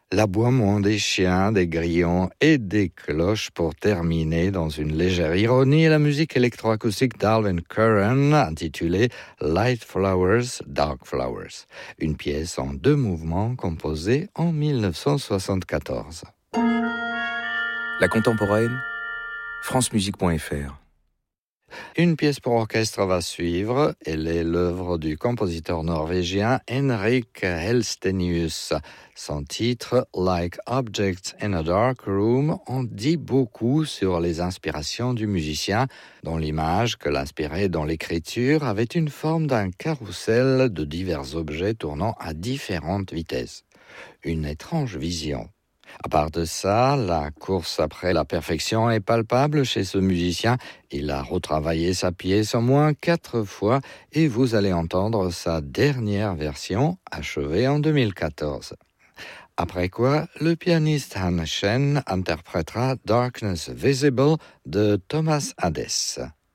L'aboiement des chiens, des grillons et des cloches pour terminer dans une légère ironie la musique électroacoustique d'Alvin Curran intitulée Light Flowers, Dark Flowers, une pièce en 2 mouvements composée en 1974. La contemporaine, francemusique.fr. Une pièce pour orchestre va suivre. Elle est l'œuvre du compositeur norvégien Henrik Helstenius. Son titre, Like Objects in a Dark Room, en dit beaucoup sur les inspirations du musicien, dont l'image que l'inspirait dans l'écriture avait une forme d'un carrousel de divers objets tournant à différentes vitesses. Une étrange vision. À part de ça, la course après la perfection est palpable chez ce musicien. Il a retravaillé sa pièce au moins 4 fois et vous allez entendre sa dernière version, achevée en 2014. Après quoi, le pianiste Han Shen interprétera Darkness Visible de Thomas Hadès.